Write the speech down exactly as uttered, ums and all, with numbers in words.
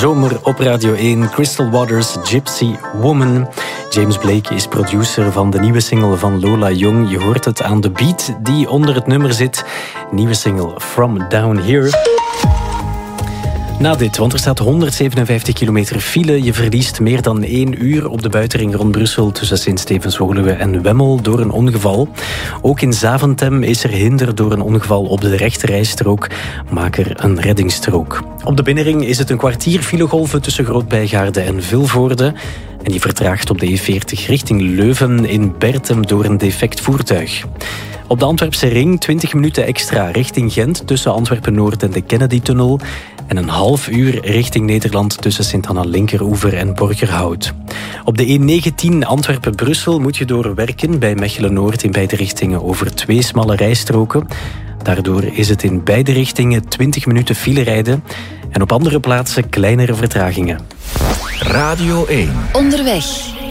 zomer op Radio één. Crystal Waters, Gypsy Woman. James Blake is producer van de nieuwe single van Lola Young. Je hoort het aan de beat die onder het nummer zit. Nieuwe single From Down Here. Na dit, want er staat honderdzevenenvijftig kilometer file. Je verliest meer dan één uur op de buitenring rond Brussel tussen Sint-Stevens-Woluwe en Wemmel door een ongeval. Ook in Zaventem is er hinder door een ongeval op de rechterrijstrook. Maak er een reddingsstrook. Op de binnenring is het een kwartier filegolven tussen Groot-Bijgaarde en Vilvoorde. En die vertraagt op de E veertig richting Leuven in Bertem door een defect voertuig. Op de Antwerpse ring twintig minuten extra richting Gent tussen Antwerpen-Noord en de Kennedy-tunnel. En een half uur richting Nederland tussen Sint-Anna-Linkeroever en Borgerhout. Op de E negentien Antwerpen-Brussel moet je door Werken bij Mechelen-Noord in beide richtingen over twee smalle rijstroken. Daardoor is het in beide richtingen twintig minuten file rijden. En op andere plaatsen kleinere vertragingen. Radio één. Onderweg.